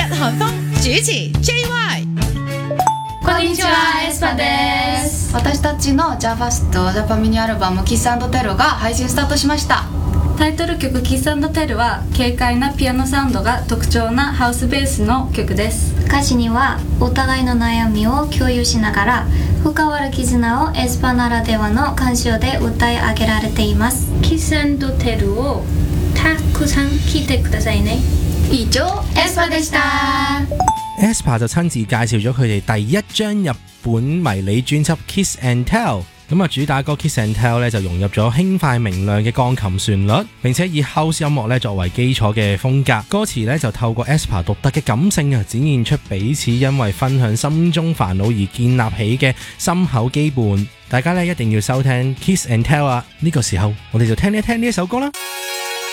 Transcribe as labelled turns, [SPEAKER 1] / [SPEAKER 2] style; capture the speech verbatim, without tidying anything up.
[SPEAKER 1] 韓風主持 J Y。
[SPEAKER 2] こんにちは、エスパです。
[SPEAKER 3] 私たちの ジャパファーストジャパミニアルバムキス&テルが配信スタートしました。
[SPEAKER 2] タイトル曲キス&テルは軽快なピアノサウンドが特徴なハウスベースの曲です。
[SPEAKER 4] 歌詞にはお互いの悩みを共有しながら深まる絆をエスパならではの感情で歌い上げられています。
[SPEAKER 5] キス&テルをたくさん聴いてくださいね。
[SPEAKER 3] 以上エスパでした。
[SPEAKER 6] aespa 就親自介紹咗佢哋第一張日本迷你專輯 Kiss and Tell。咁啊，主打歌 Kiss and Tell 咧就融入咗輕快明亮嘅鋼琴旋律，並且以 house 音樂咧作為基礎嘅風格。歌詞咧就透過 aespa 獨特嘅感性啊，展現出彼此因為分享心中煩惱而建立起嘅深厚羈絆。大家咧一定要收聽 Kiss and Tell 啊！呢個時候我哋就聽一聽呢一首歌啦。